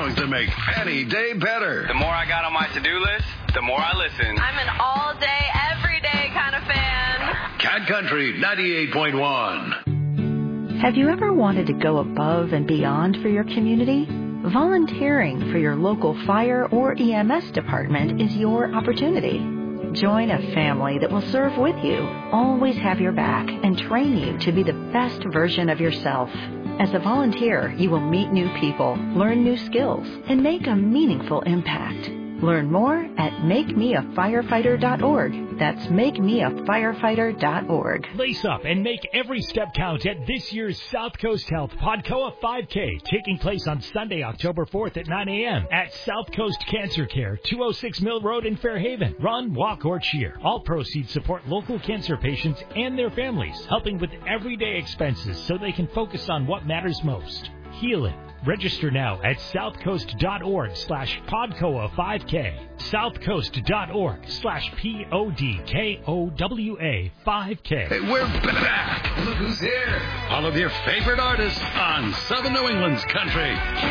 songs that make any day better. The more I got on my to-do list, the more I listen. I'm an all-day, everyday kind of fan. Cat Country 98.1. Have you ever wanted to go above and beyond for your community? Volunteering for your local fire or EMS department is your opportunity. Join a family that will serve with you, always have your back, and train you to be the best version of yourself. As a volunteer, you will meet new people, learn new skills, and make a meaningful impact. Learn more at makemeafirefighter.org. That's makemeafirefighter.org. Lace up and make every step count at this year's South Coast Health Podcoa 5K, taking place on Sunday, October 4th at 9 a.m. at South Coast Cancer Care, 206 Mill Road in Fairhaven. Run, walk, or cheer. All proceeds support local cancer patients and their families, helping with everyday expenses so they can focus on what matters most: healing. Register now at southcoast.org/Podcoa5K. Southcoast.org/PODKOWA 5K. Hey, we're back. Look who's here. All of your favorite artists on Southern New England's country.